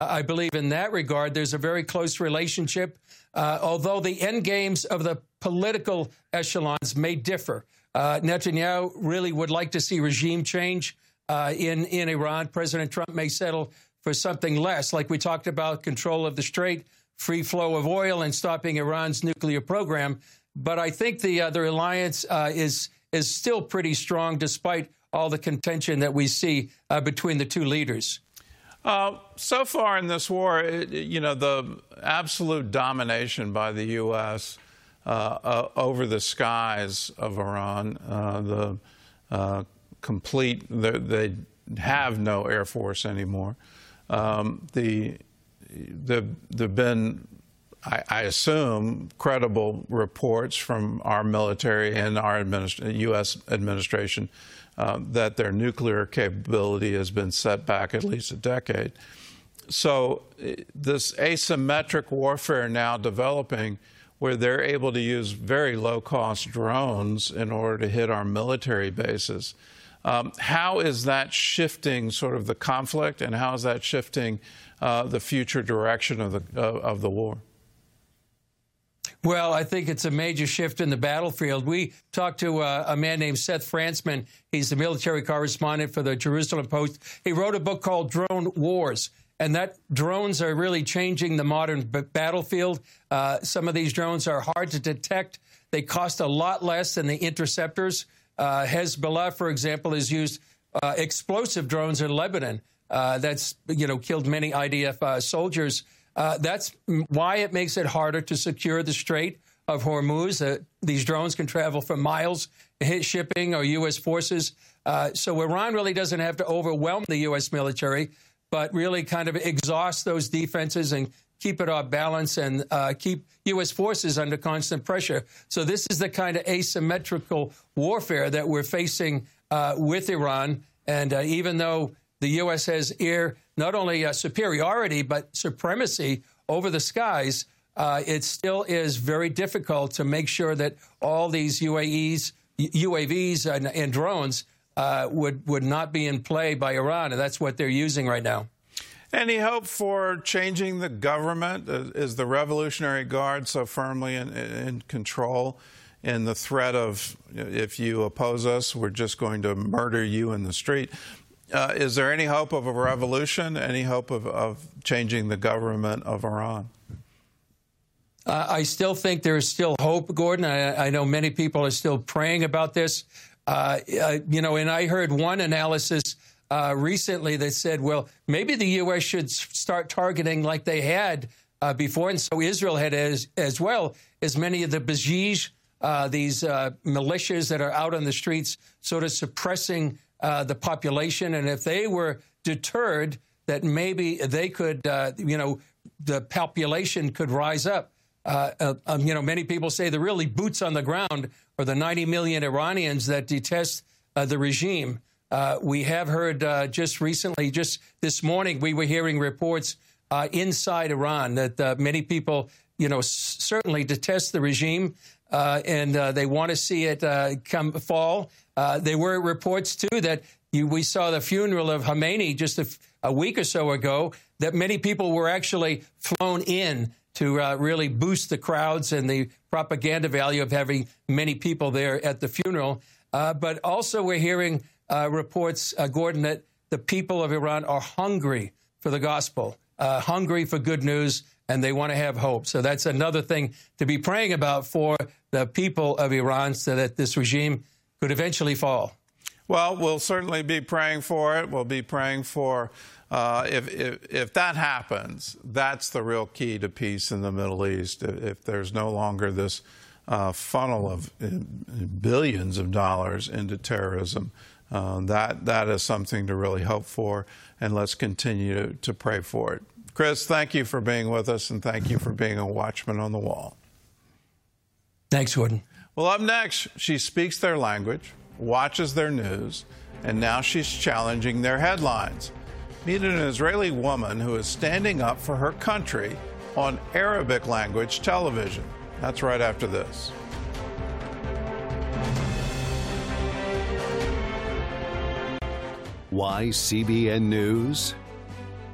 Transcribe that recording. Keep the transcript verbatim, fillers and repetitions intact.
I believe in that regard, there's a very close relationship, uh, although the end games of the political echelons may differ. Uh, Netanyahu really would like to see regime change uh, in, in Iran. President Trump may settle for something less, like we talked about, control of the strait, free flow of oil, and stopping Iran's nuclear program. But I think the, uh, the alliance uh, is, is still pretty strong, despite all the contention that we see uh, between the two leaders. Uh, so far in this war, it, you know, the absolute domination by the U S uh, uh, over the skies of Iran, uh, the uh, complete, the, they have no Air Force anymore. Um, the, the, there have been, I, I assume, credible reports from our military and our administ- U S administration Uh, that their nuclear capability has been set back at least a decade. So this asymmetric warfare now developing, where they're able to use very low-cost drones in order to hit our military bases. Um, how is that shifting sort of the conflict, and how is that shifting uh, the future direction of the, uh, of the war? Well, I think it's a major shift in the battlefield. We talked to uh, a man named Seth Frantzman. He's the military correspondent for the Jerusalem Post. He wrote a book called Drone Wars, and that drones are really changing the modern b- battlefield. Uh, some of these drones are hard to detect. They cost a lot less than the interceptors. Uh, Hezbollah, for example, has used uh, explosive drones in Lebanon. Uh, that's, you know, killed many I D F uh, soldiers. Uh, that's why it makes it harder to secure the Strait of Hormuz. Uh, these drones can travel for miles, hit shipping or U S forces. Uh, so Iran really doesn't have to overwhelm the U S military, but really kind of exhaust those defenses and keep it off balance and uh, keep U S forces under constant pressure. So this is the kind of asymmetrical warfare that we're facing uh, with Iran. And uh, even though the U S has air, not only uh, superiority, but supremacy over the skies, uh, it still is very difficult to make sure that all these U A Es, U A Vs and, and drones uh, would, would not be in play by Iran. And that's what they're using right now. Any hope for changing the government? Is the Revolutionary Guard so firmly in, in control in the threat of, if you oppose us, we're just going to murder you in the street? Uh, is there any hope of a revolution, any hope of, of changing the government of Iran? Uh, I still think there is still hope, Gordon. I, I know many people are still praying about this. Uh, uh, you know, and I heard one analysis uh, recently that said, well, maybe the U S should start targeting like they had uh, before, and so Israel had as, as well, as many of the Basij, uh, these uh, militias that are out on the streets sort of suppressing Uh, the population, and if they were deterred, that maybe they could, uh, you know, the population could rise up. Uh, uh, um, you know, many people say the really boots on the ground are the ninety million Iranians that detest uh, the regime. Uh, we have heard uh, just recently, just this morning, we were hearing reports uh, inside Iran that uh, many people, you know, s- certainly detest the regime, uh, and uh, they want to see it uh, come fall. Uh, there were reports, too, that you, we saw the funeral of Khamenei just a, a week or so ago, that many people were actually flown in to uh, really boost the crowds and the propaganda value of having many people there at the funeral. Uh, but also we're hearing uh, reports, uh, Gordon, that the people of Iran are hungry for the gospel, uh, hungry for good news, and they want to have hope. So that's another thing to be praying about for the people of Iran, so that this regime could eventually fall. Well, we'll certainly be praying for it. We'll be praying for, uh, if, if, if that happens, that's the real key to peace in the Middle East. If there's no longer this uh, funnel of billions of dollars into terrorism, uh, that that is something to really hope for, and let's continue to, to pray for it. Chris, thank you for being with us, and thank you for being a watchman on the wall. Thanks, Gordon. Well, up next, she speaks their language, watches their news, and now she's challenging their headlines. Meet an Israeli woman who is standing up for her country on Arabic language television. That's right after this. Why C B N News?